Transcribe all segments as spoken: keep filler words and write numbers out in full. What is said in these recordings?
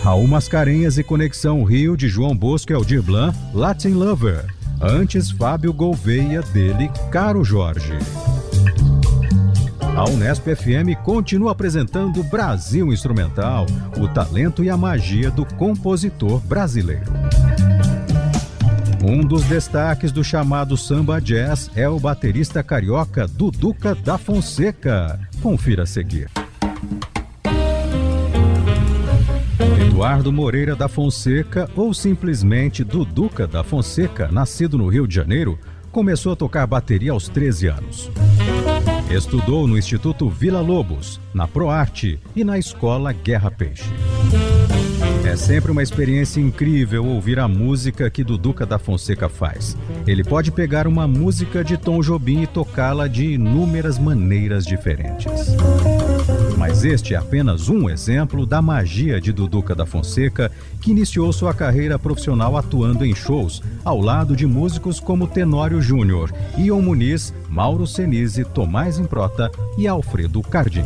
Raul Mascarenhas e Conexão Rio de João Bosco e Aldir Blanc, Latin Lover. Antes, Fábio Gouveia, dele, Caro Jorge. A Unesp F M continua apresentando Brasil Instrumental, o talento e a magia do compositor brasileiro. Um dos destaques do chamado samba jazz é o baterista carioca Duduca da Fonseca. Confira a seguir. Eduardo Moreira da Fonseca, ou simplesmente Duduca da Fonseca, nascido no Rio de Janeiro, começou a tocar bateria aos treze anos. Estudou no Instituto Vila Lobos, na ProArte e na Escola Guerra Peixe. É sempre uma experiência incrível ouvir a música que Duduca da Fonseca faz. Ele pode pegar uma música de Tom Jobim e tocá-la de inúmeras maneiras diferentes. Mas este é apenas um exemplo da magia de Duduca da Fonseca, que iniciou sua carreira profissional atuando em shows ao lado de músicos como Tenório Júnior, Ion Muniz, Mauro Senise, Tomás Improta e Alfredo Cardim.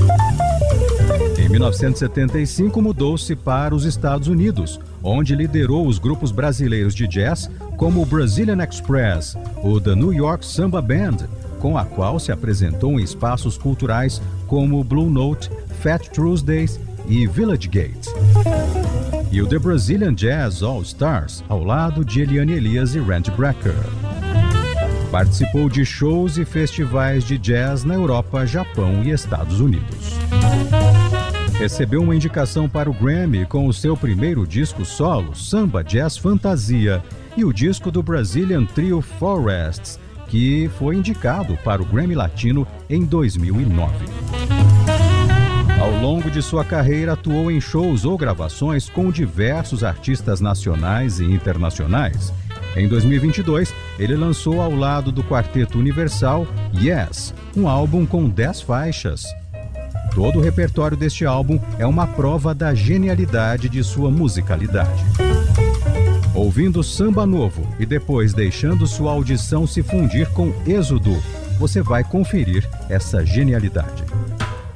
Em mil novecentos e setenta e cinco mudou-se para os Estados Unidos, onde liderou os grupos brasileiros de jazz como o Brazilian Express, o The New York Samba Band, com a qual se apresentou em espaços culturais como Blue Note, Fat Tuesdays e Village Gate. E o The Brazilian Jazz All Stars, ao lado de Eliane Elias e Randy Brecker. Participou de shows e festivais de jazz na Europa, Japão e Estados Unidos. Recebeu uma indicação para o Grammy com o seu primeiro disco solo, Samba Jazz Fantasia, e o disco do Brazilian Trio Forests, que foi indicado para o Grammy Latino em dois mil e nove. Ao longo de sua carreira, atuou em shows ou gravações com diversos artistas nacionais e internacionais. Em dois mil e vinte e dois, ele lançou ao lado do Quarteto Universal Yes, um álbum com dez faixas. Todo o repertório deste álbum é uma prova da genialidade de sua musicalidade. Ouvindo samba novo e depois deixando sua audição se fundir com Êxodo, você vai conferir essa genialidade.